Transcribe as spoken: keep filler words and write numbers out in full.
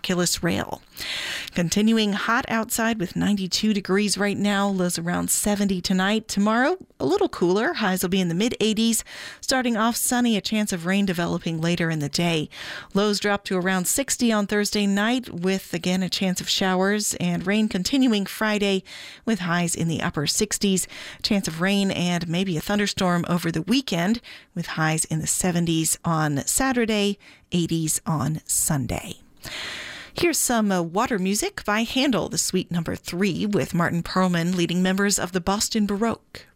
Killis Rail. Continuing hot outside with ninety-two degrees right now, lows around seventy tonight. Tomorrow, a little cooler. Highs will be in the mid eighties. Starting off sunny, a chance of rain developing later in the day. Lows drop to around sixty on Thursday night with, again, a chance of showers and rain continuing Friday with highs in the upper sixties. Chance of rain and maybe a thunderstorm over the weekend with highs in the seventies on Saturday, eighties on Sunday. Here's some uh, water music by Handel, the suite number three, with Martin Perlman leading members of the Boston Baroque.